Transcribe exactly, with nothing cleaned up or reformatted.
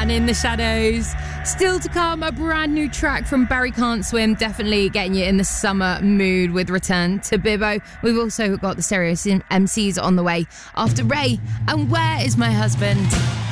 and In the Shadows. Still to come, a brand new track from Barry Can't Swim, definitely getting you in the summer mood with Return to Bibbo. We've also got the Stereo M Cs on the way after Ray and Where Is My Husband?